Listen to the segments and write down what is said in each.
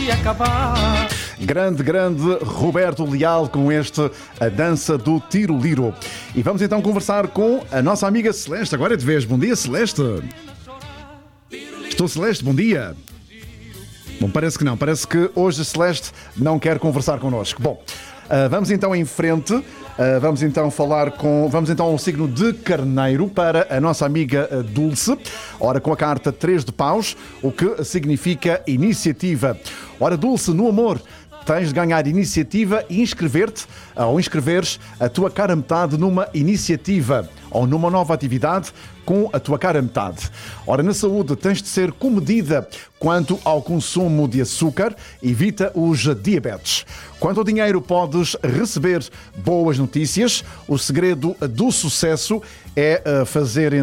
acabar. Grande Roberto Leal com A Dança do Tiro Liro. E vamos então conversar com a nossa amiga Celeste. Agora é de vez. Bom dia, Celeste. Estou, Celeste, bom dia. Bom, parece que não. Parece que hoje a Celeste não quer conversar connosco. Bom, vamos então em frente. Vamos então ao signo de Carneiro para a nossa amiga Dulce. Ora, com a carta 3 de paus, o que significa iniciativa. Ora, Dulce, no amor, tens de ganhar iniciativa e inscrever-te ou inscreveres a tua cara metade numa iniciativa ou numa nova atividade com a tua cara metade. Ora, na saúde, tens de ser comedida quanto ao consumo de açúcar, evita os diabetes. Quanto ao dinheiro, podes receber boas notícias. O segredo do sucesso é fazer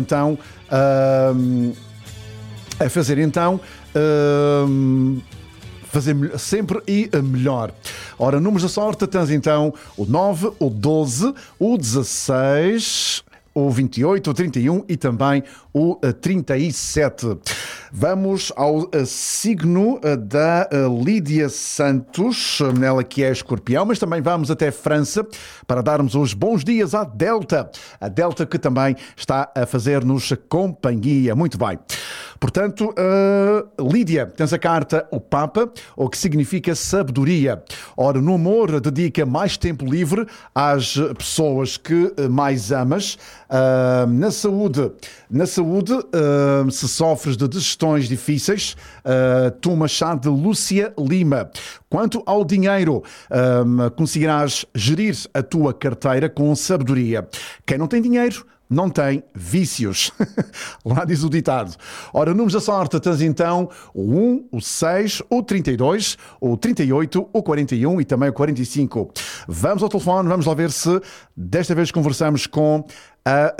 sempre e melhor. Ora, números da sorte, tens então o 9, o 12, o 16, o 28, o 31 e também o 37. Vamos ao signo da Lídia Santos, ela que é escorpião, mas também vamos até França para darmos os bons dias à Delta. A Delta que também está a fazer-nos companhia. Muito bem. Portanto, Lídia, tens a carta o Papa, o que significa sabedoria. Ora, no amor, dedica mais tempo livre às pessoas que mais amas. Na saúde, se sofres de digestões difíceis, toma chá de Lúcia Lima. Quanto ao dinheiro, conseguirás gerir a tua carteira com sabedoria. Quem não tem dinheiro não tem vícios. Lá diz o ditado. Ora, números da sorte, tens então o 1, o 6, o 32, o 38, o 41 e também o 45. Vamos ao telefone, vamos lá ver se desta vez conversamos com a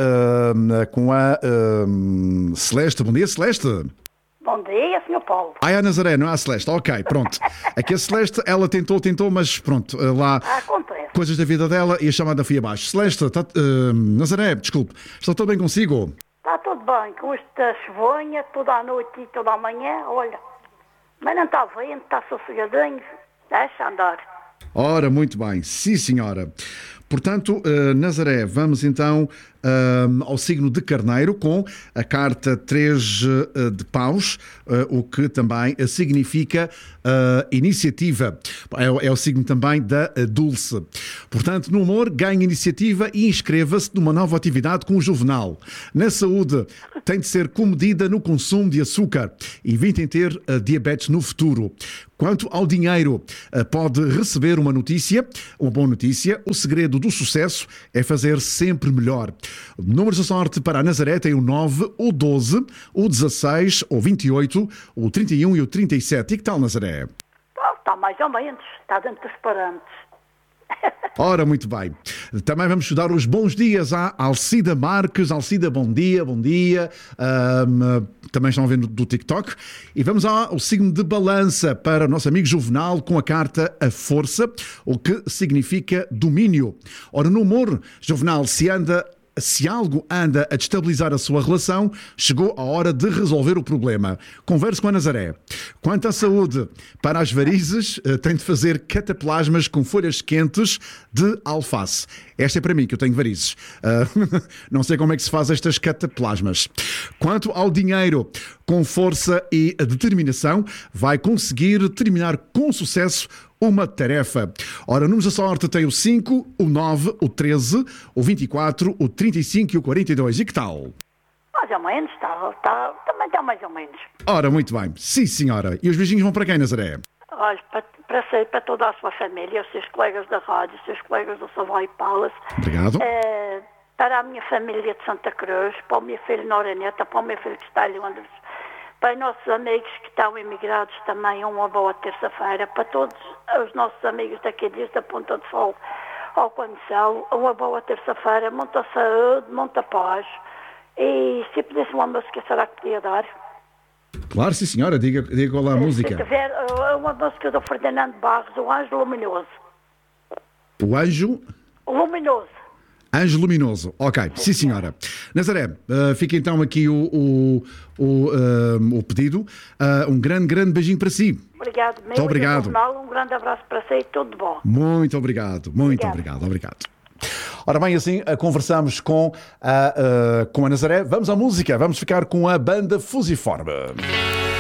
Celeste. Bom dia, Celeste. Bom dia, Sr. Paulo. É a Nazaré, não é a Celeste. Ok, pronto. Aqui a Celeste, ela tentou, mas pronto, lá... Acontece. Coisas da vida dela e a chamada foi abaixo. Celeste, Nazaré, desculpe, está tudo bem consigo? Está tudo bem, com esta chuvinha, toda a noite e toda a manhã, olha. Mas não está vento, está sossegadinho, deixa andar. Ora, muito bem, sim senhora. Portanto, Nazaré, vamos então ao signo de Carneiro com a carta 3 de paus, o que também significa iniciativa. É o signo também da Dulce. Portanto, no amor, ganhe iniciativa e inscreva-se numa nova atividade com o Juvenal. Na saúde, tem de ser comedida no consumo de açúcar. Evitem ter diabetes no futuro. Quanto ao dinheiro, pode receber uma boa notícia. O segredo do sucesso é fazer sempre melhor. Números da sorte para a Nazaré tem o 9, o 12, o 16, o 28, o 31 e o 37. E que tal, Nazaré? Está mais ou menos, está dentro dos parâmetros. Ora, muito bem. Também vamos dar os bons dias à Alcida Marques. Alcida, bom dia. Também estão a ver do TikTok. E vamos ao signo de Balança para o nosso amigo Juvenal com a carta A Força, o que significa domínio. Ora, no amor, Juvenal, se algo anda a destabilizar a sua relação, chegou a hora de resolver o problema. Converse com a Nazaré. Quanto à saúde, para as varizes, tem de fazer cataplasmas com folhas quentes de alface. Esta é para mim, que eu tenho varizes. Não sei como é que se faz estas cataplasmas. Quanto ao dinheiro, com força e determinação, vai conseguir terminar com sucesso uma tarefa. Ora, números da sorte tem o 5, o 9, o 13, o 24, o 35 e o 42. E que tal? Mais ou menos, também está mais ou menos. Ora, muito bem. Sim, senhora. E os beijinhos vão para quem, Nazaré? Olha, para toda a sua família, os seus colegas da rádio, os seus colegas do Savoy Palace. Obrigado. Para a minha família de Santa Cruz, para o meu filho Noraneta, para o meu filho que está em Londres, para os nossos amigos que estão emigrados também, uma boa terça-feira. Para todos os nossos amigos daqui da Ponta de Fogo ao Condição, uma boa terça-feira. Muita saúde, muita paz. E se pedisse uma música, será que podia dar? Claro, sim senhora. Diga qual é a música. Se tiver uma música do Ferdinando Barros, O Anjo Luminoso. O Anjo? Luminoso. Anjo Luminoso, ok, sim senhora. Nazaré, fica então aqui o pedido. Um grande beijinho para si. Obrigado, meu. Muito obrigado. Um grande abraço para si e tudo bom. Muito obrigado, muito obrigado. Ora bem, assim conversamos com a Nazaré. Vamos à música, vamos ficar com a banda Fusiforme.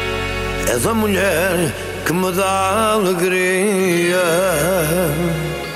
És a mulher que me dá alegria.